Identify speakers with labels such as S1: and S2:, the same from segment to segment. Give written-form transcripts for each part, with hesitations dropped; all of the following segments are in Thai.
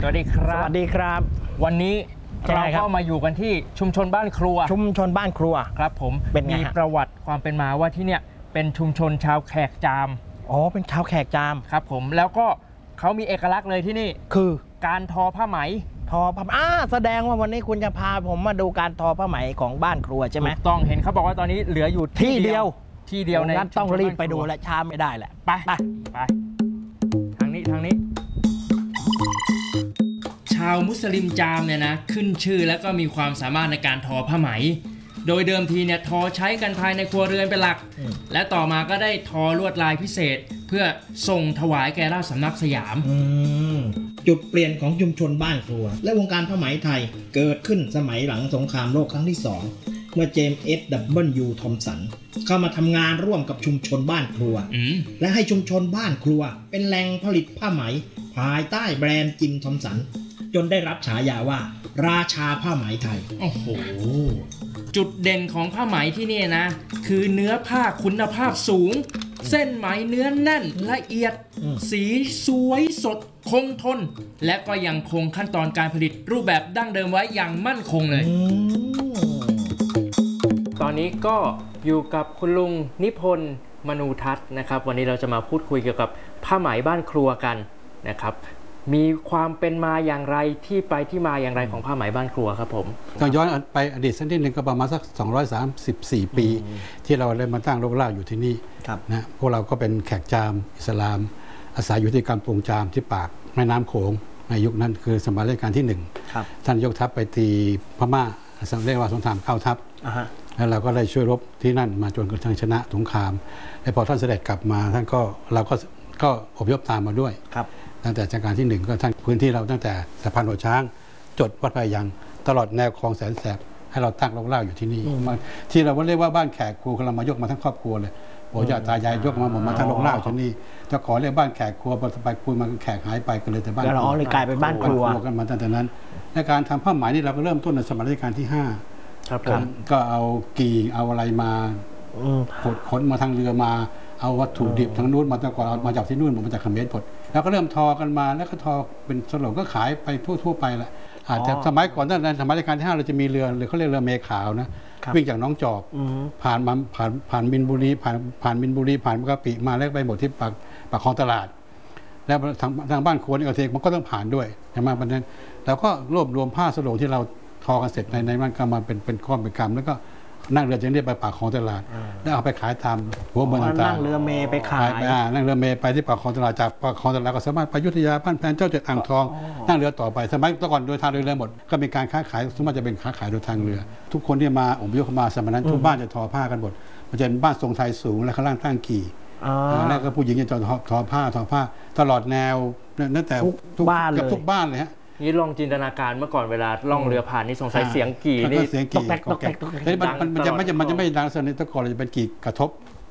S1: วัสดีครับ
S2: สวัสดีครับ
S1: วันนี้เราก็มาอยู่กันที่ชุมชนบ้านครัวครับผมมีประวัติความเป็นมาว่าที่เนี่ยเป็นชุมชนชาวแขกจาม
S2: เป็นชาวแขกจาม
S1: ครับผมแล้วก็เขามีเอกลักษณ์เลยที่นี่
S2: คือ
S1: การทอผ้าไหม
S2: แสดงว่าวันนี้คุณจะพาผมมาดูการทอผ้าไหมของบ้านครัวใช่ไหม
S1: ถูกต้องเห็นเขาบอกว่าตอนนี้เหลืออยู่ที่เดียวใน
S2: งั้นต้องรีบไปดูและช้าไม่ได้แหละ
S1: ไปทางนี้ชาวมุสลิมจามเนี่ยนะขึ้นชื่อแล้วก็มีความสามารถในการทอผ้าไหมโดยเดิมทีเนี่ยทอใช้กันภายในครัวเรือนเป็นหลักและต่อมาก็ได้ทอลวดลายพิเศษเพื่อส่งถวายแก่ราชสำนักสยาม
S2: จุดเปลี่ยนของชุมชนบ้านครัวและวงการผ้าไหมไทยเกิดขึ้นสมัยหลังสงครามโลกครั้งที่2เมื่อเจมส์ S.W. ทอมสันเข้ามาทำงานร่วมกับชุมชนบ้านครัวและให้ชุมชนบ้านครัวเป็นแหล่งผลิตผ้าไหมภายใต้แบรนด์จิมทอมสันจนได้รับฉายาว่าราชาผ้าไหมไทย
S1: โอ้โหจุดเด่นของผ้าไหมที่นี่นะคือเนื้อผ้าคุณภาพสูงเส้นไหมเนื้อแน่นละเอียดสีสวยสดคงทนและก็ยังคงขั้นตอนการผลิตรูปแบบดั้งเดิมไว้อย่างมั่นคงเลยตอนนี้ก็อยู่กับคุณลุงนิพนธ์มนูทัศน์นะครับวันนี้เราจะมาพูดคุยเกี่ยวกับผ้าไหมบ้านครัวกันนะครับมีความเป็นมาอย่างไรที่ไปที่มาอย่างไรของผ้าไหมบ้านครัวครับผม
S3: ต้องย้อนไปอดีตสักนิดหนึ่งก็ประมาณสัก234 ปีที่เราได้มาตั้งรกรากอยู่ที่นี่นะพวกเราก็เป็นแขกจามอิสลามอาศัยอยู่ที่กำปงจามที่ปากแม่น้ำโขงในยุคนั้นคือสมัยรัชกาลที่1ท่านยกทัพไปตีพม่าเรียกว่าสงครามเข้าทัพแล้วเราก็ได้ช่วยรบที่นั่นมาจนกระทั่งชนะสงครามและพอท่านเสด็จกลับมาท่านก็เราก็อพยพตามมาด้วยตั้งแต่รัชกาลที่1ก็ท่านพื้นที่เราตั้งแต่สะพานหัวช้างจดวัดพะยังตลอดแนวคลองแสนแสบให้เราตั้งรกรากอยู่ที่นี่ที่เราเรียกว่าบ้านแขกครัวเรามายกมาทั้งครอบครัวเลยปู่ย่าตายายยกมาหมดมาทั้งรกรากที่นี่ถ้าขอเรียกบ้านแขกครัวพอไปคุยมาแขกหายไปก็เลยแต่บ้าน
S2: เลยกลายเป็นบ้านครัว
S3: กันมาตั้งแต่นั้นในการทำผ้าไหมนี่เราก็เริ่มต้นในสมัยรัชกาลที่5ครับก็เอากี่เอาอะไรมาขนมาทางเรือมาเอาวัตถุดิบทางนู้นมาตั้งก่อนเอามาจากที่นู่นมาจากเขมรหมดแล้วก็เริ่มทอกันมาแล้วก็ทอเป็นสลงก็ขายไปทั่วไปแหละแต่สมัยก่อนนั้นสมัยรัชกาลที่5เราจะมีเรือเขาเรียกเรือเมขาวนะวิ่งจากน้องจอกผ่านมินบุรีผ่านมินบุรีผ่านกะปิมาแล้วไปหมดที่ปากคลองตลาดแล้วทางบ้านครัวนี่เอาเทมันก็ต้องผ่านด้วยใช่ไหมเพราะนั้นเราก็รวบรวมผ้าสลงที่เราทอกันเสร็จในมันก็มาเป็นก้อนเป็นกำแล้วก็นั่งเรือจะเรียกไปปากคลองตลาดแล้วเอาไปขายตามหัวเมืองต่างๆ
S2: นั่งเรือเมไปขาย
S3: นั่งเรือเมไปที่ปากคลองตลาดจากปากคลองตลาดก็สามารถไปอยุธยาบ้านแพนเจ้าเจ็ดอ่างทองนั่งเรือต่อไปสมัยก่อนโดยทางเรือหมดก็มีการค้าขายสมมติจะเป็นค้าขายโดยทางเรือทุกคนที่มาอพยพมาสมัยนั้นทุกบ้านจะทอผ้ากันหมดมันจะเป็นบ้านทรงไทยสูงและข้างล่างตั้งกี่แล้วก็ผู้หญิงจะทอผ้าตลอดแนวนั่นแต่ทุกบ้านเลยฮะ
S1: นี่ลองจินตนาการเมื่อก่อนเวลาล่องเรือผ่านนี่สงสัยเสียงกี่นี่
S3: เสียงกี่มันจะไม่ดังสนิทตะกอนเราจะเป็นกี่กระทบ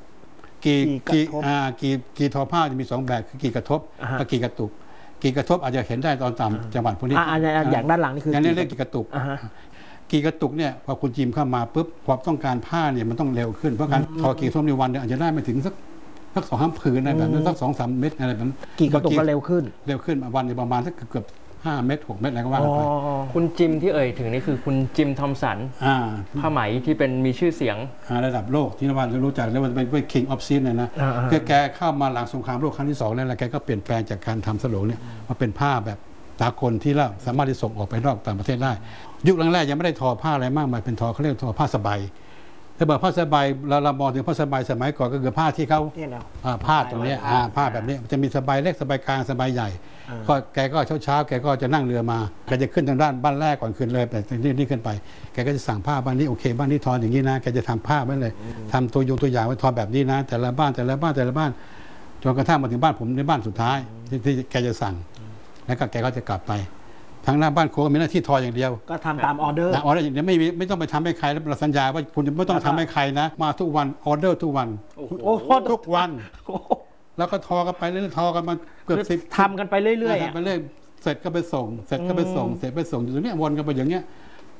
S3: กี่ทอผ้าจะมี2แบบคือกี่กระทบกับกี่กระตุกกี่กระทบอาจจะเห็นได้ตอนต่ำจังหวัดพวกนี้
S2: อย่างด้านหลังนี่คือ
S3: อย่างนี้เรียกกี่กระตุกกี่กระตุกเนี่ยพอคุณจิมเข้ามาปุ๊บความต้องการผ้าเนี่ยมันต้องเร็วขึ้นเพราะการทอกี่ท่วมในวันเนี่ยอาจจะได้ไม่ถึงสัก2-3 ผืนอะไรแบบนั้นสัก2-3 เม็ดอะไรแบบนั้น
S2: กี่กระตุกก็เร็วขึ้น
S3: วันในประมาณสักเกือบ5 เม็ด6 เม็ดอะไรก็ว่าไป
S1: คุณจิมที่เอ่ยถึงนี่คือคุณจิมทอมสันผ้าไหมที่เป็นมีชื่อเสียง
S3: ระดับโลกที่เรารู้จักเรียกว่าเป็น King of Silk เนี่ยนะแกเข้ามาหลังสงครามโลกครั้งที่2แล้วแกก็เปลี่ยนแปลงจากการทำสโลงเนี่ยมาเป็นผ้าแบบตากลที่เราสามารถที่ส่งออกไปนอกต่างประเทศได้ยุคแรกๆยังไม่ได้ทอผ้าอะไรมากมายเป็นเขาเรียกทอผ้าสบายถ้าบอกผ้าสบายเรามองถึงผ้าสบายสมัยก่อนก็คือผ้าที่เขาผ้าตรงนี้ผ้าแบบนี้จะมีสบายเล็กสบายกลางสบายใหญ่ก็แกก็เช้าแกก็จะนั่งเรือมาแกจะขึ้นทางด้านบ้านแรกก่อนขึ้นเลยแต่นี่ขึ้นไปแกก็จะสั่งผ้าบ้านนี้โอเคบ้านนี้ทออย่างนี้นะแกจะทำผ้าไว้เลยทำตัวอย่างไว้ทอแบบนี้นะแต่ละบ้านจนกระทั่งมาถึงบ้านผมในบ้านสุดท้ายที่แกจะสั่งแล้วก็แกก็จะกลับไปทางหน้าบ้านครัวมีหน้าที่ทออย่างเดียว
S2: ก็ทำตามออเดอร์
S3: อย่างนี้ไม่ต้องไปทำให้ใครแล้วเราสัญญาว่าคุณไม่ต้องทำให้ใครนะมาทุกวันออเดอร์ทุกวันทุกวันแล้วก็ทอกันไปเรื่อยๆทอกันมาเกือบ
S2: 10ทำกันไปเรื่อยๆ
S3: ทำไปเรื่อยเสร็จก็ไปส่งเสร็จก็ไปส่งเสร็จไปส่งอยู่ตรงนี้วนกันไปอย่างเงี้ย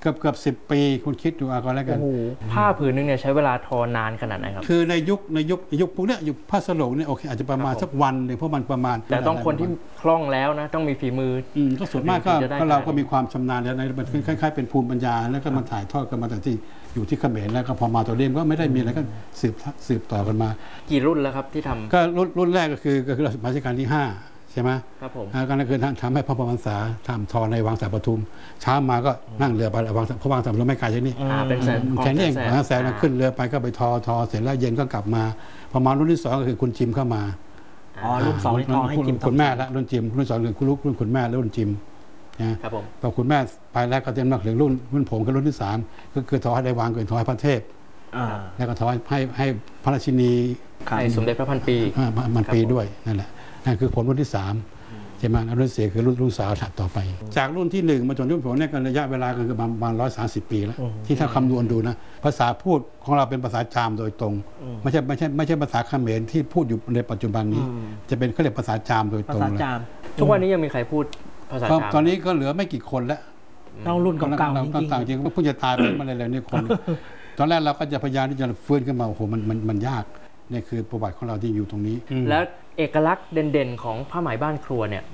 S3: เกือบ10 ปีคุณคิดดูเอาก็แล้วกัน
S1: ผ้าผืนนึงเนี่ยใช้เวลาทอนานขนาดไหนครับ
S3: คือในยุคพวกเนี้ยยุคผ้าสโลงเนี่ยโอเคอาจจะประมาณสักวันหนึ่งเพราะมันประมาณ
S1: แต่ต้องคนที่คล่องแล้วนะต้องมีฝีมือ
S3: ก็ส่วนมากก็
S1: จะได้
S3: เราก็มีความชำนาญแล้วในมันคล้ายๆเป็นภูมิปัญญาแล้วก็มาถ่ายทอดกันมาแต่ที่อยู่ที่เขมรแล้วก็พอมาตัวเรียมก็ไม่ได้มีอะไรก็สืบต่อกันมา
S1: กี่รุ่นแล้วครับที่ทำ
S3: ก็รุ่นแรกก็คือรัชกาลที่ 5 ใช่ไหม
S1: ครับผม
S3: ก็นั่นคือทำให้พระบรมวงศาทำทอในวังสาปทุมเช้ามาก็นั่งเรือไปวังเพราะวังสาปทุมไม่ไกลจากนี่
S1: เป็นแสน
S3: แค่นี้เองแสนขึ้นเรือไปก็ไปทอเสร็จแล้วเย็นก็กลับมาประมาณรุ่นที่ 2ก็คือคุณจิมเข้ามา
S2: รุ่น2นี่ทอให้จิม
S3: คุณแม่ละรุ่นจิมรุ่น 2คือคุณลูกรุ่นคุณแม่แล้วรุ่นจิมนะครับ
S1: ผม
S3: พอคุณแม่ไปแล้วก็เตรียมนักถึงรุ่นผมก็รุ่นที่ 3ก็คือทอให้ได้วางเกินทอให้พระเทพแล้วก็ทอให้พระราชินี
S1: ให้สมเด็จพระพันปี
S3: มันปีด้วยนั่นแหละนั่นคือผลรุ่นที่ 3ใช่ไหมรุ่นเสียคือรุ่นสาวถัดต่อไป จากรุ่นที่ 1มาจนรุ่นผมเนี่ยก็ระยะเวลาก็คือประมาณ130 ปีแล้วที่ถ้าคำนวณดูนะภาษาพูดของเราเป็นภาษาจามโดยตรงไม่ใช่ภาษาเขมรที่พูดอยู่ในปัจจุบันนี้จะเป็นเขาเรียกภาษาจามโดยตรงเลย
S1: ทุกวันนี้ยังมีใครพูดภาษาจาม
S3: ตอนนี้ก็เหลือไม่กี่คนแล้ว
S2: ต้องรุ่นเก่าๆจริง
S3: ต่างจริงเพิ่งจะตายไปมาเลยนี่คนตอนแรกเราก็จะพยายามที่จะฟื้นขึ้นมาโอ้โหมันยากนี่คือประวัติของเราที่อยู่ตรงนี้
S1: และเอกลักษณ์เด่นๆของผ้าไหมบ้านครัวเนี่ย